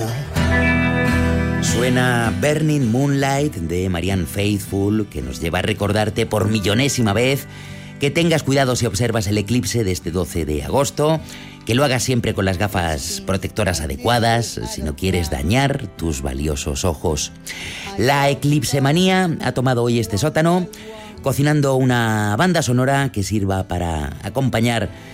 amo. Suena Burning Moonlight de Marianne Faithfull, que nos lleva a recordarte por millonésima vez que tengas cuidado si observas el eclipse de este 12 de agosto, que lo hagas siempre con las gafas protectoras adecuadas si no quieres dañar tus valiosos ojos. La eclipsemanía ha tomado hoy este sótano, cocinando una banda sonora que sirva para acompañar